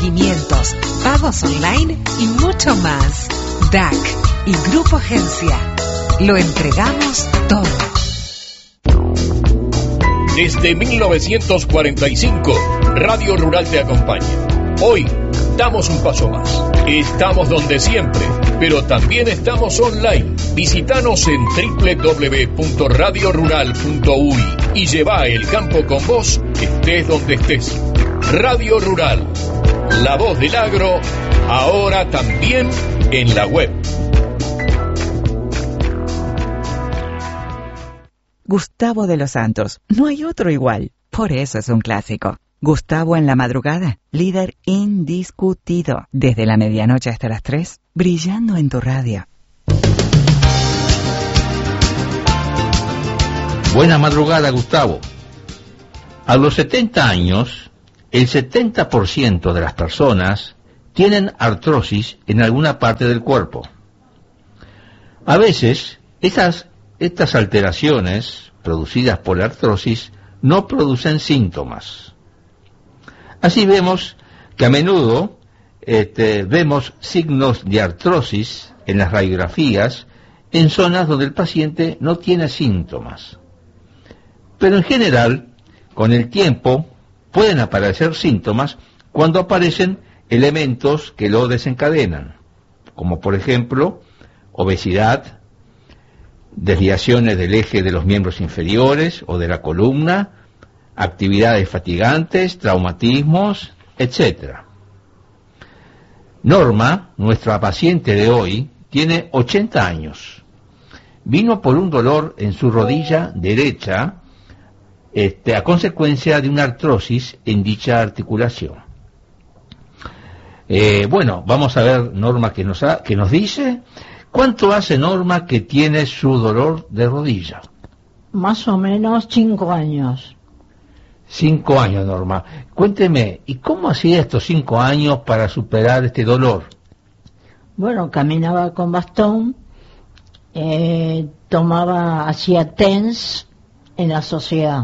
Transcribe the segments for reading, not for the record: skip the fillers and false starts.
500, pagos online y mucho más. DAC y Grupo Agencia. Lo entregamos todo. Desde 1945, Radio Rural te acompaña. Hoy damos un paso más. Estamos donde siempre, pero también estamos online. Visítanos en www.radiorural.uy y lleva el campo con vos, estés donde estés. Radio Rural, la voz del agro, ahora también en la web. Gustavo de los Santos, no hay otro igual, por eso es un clásico. Gustavo en la madrugada, líder indiscutido, desde la medianoche hasta las 3, brillando en tu radio. Buena madrugada, Gustavo. A los 70 años, el 70% de las personas tienen artrosis en alguna parte del cuerpo. A veces, estas alteraciones producidas por la artrosis no producen síntomas. Así vemos que a menudo vemos signos de artrosis en las radiografías en zonas donde el paciente no tiene síntomas. Pero en general, con el tiempo, pueden aparecer síntomas cuando aparecen elementos que lo desencadenan, como por ejemplo, obesidad, desviaciones del eje de los miembros inferiores o de la columna, actividades fatigantes, traumatismos, etc. Norma, nuestra paciente de hoy, tiene 80 años. Vino por un dolor en su rodilla derecha, a consecuencia de una artrosis en dicha articulación. Vamos a ver, Norma, qué nos dice. ¿Cuánto hace, Norma, que tiene su dolor de rodilla? Más o menos 5 años. 5 años, Norma. Cuénteme, ¿y cómo hacía estos 5 años para superar este dolor? Bueno, caminaba con bastón, hacía TENS en la sociedad.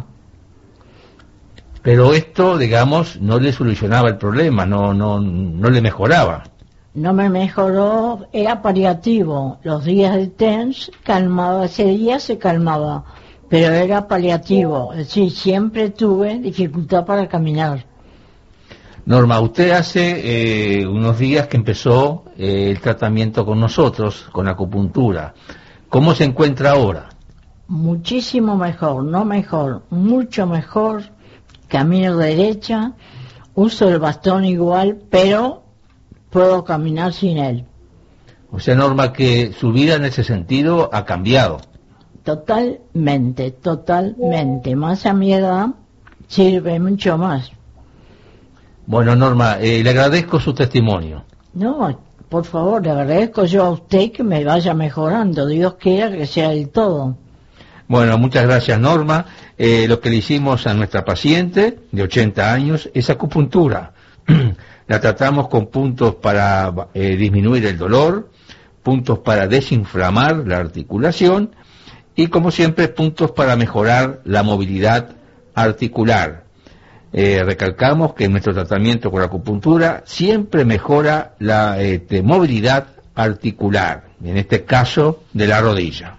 Pero esto, digamos, no le solucionaba el problema, no le mejoraba. No me mejoró, era paliativo. Los días de TENS calmaba, ese día se calmaba, pero era paliativo. Es decir, siempre tuve dificultad para caminar. Norma, usted hace unos días que empezó el tratamiento con nosotros, con acupuntura. ¿Cómo se encuentra ahora? Muchísimo mejor, no mejor, mucho mejor. Camino derecha, uso el bastón igual, pero puedo caminar sin él. O sea, Norma, que su vida en ese sentido ha cambiado. Totalmente. Más a mi edad sirve mucho más. Bueno, Norma, le agradezco su testimonio. No, por favor, le agradezco yo a usted que me vaya mejorando. Dios quiera que sea del todo. Bueno, muchas gracias, Norma. Lo que le hicimos a nuestra paciente de 80 años es acupuntura. La tratamos con puntos para disminuir el dolor, puntos para desinflamar la articulación y, como siempre, puntos para mejorar la movilidad articular. Recalcamos que nuestro tratamiento con la acupuntura siempre mejora la movilidad articular, en este caso de la rodilla.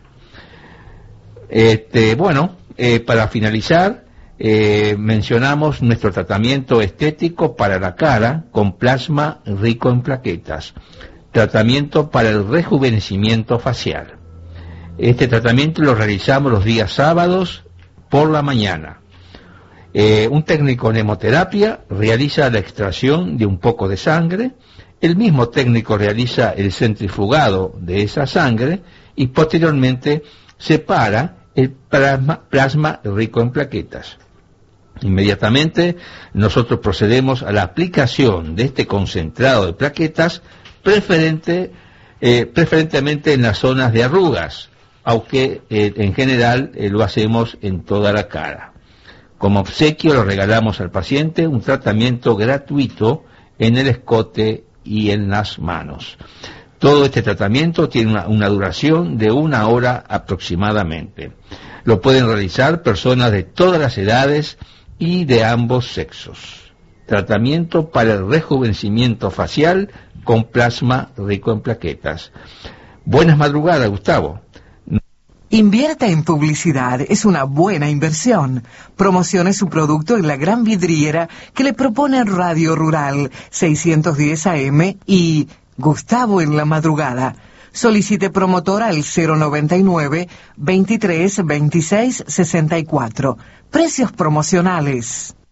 Para finalizar, mencionamos nuestro tratamiento estético para la cara con plasma rico en plaquetas, tratamiento para el rejuvenecimiento facial. Este tratamiento lo realizamos los días sábados por la mañana. Un técnico en hemoterapia realiza la extracción de un poco de sangre, el mismo técnico realiza el centrifugado de esa sangre y posteriormente separa el plasma rico en plaquetas. Inmediatamente nosotros procedemos a la aplicación de este concentrado de plaquetas, preferentemente en las zonas de arrugas, aunque en general lo hacemos en toda la cara. Como obsequio le regalamos al paciente un tratamiento gratuito en el escote y en las manos. Todo este tratamiento tiene una duración de 1 hora aproximadamente. Lo pueden realizar personas de todas las edades y de ambos sexos. tratamiento para el rejuvenecimiento facial con plasma rico en plaquetas. Buenas madrugadas, Gustavo. Invierta en publicidad, es una buena inversión. Promocione su producto en la gran vidriera que le propone Radio Rural 610 AM y Gustavo en la madrugada. Solicite promotor al 099 23 26 64. Precios promocionales.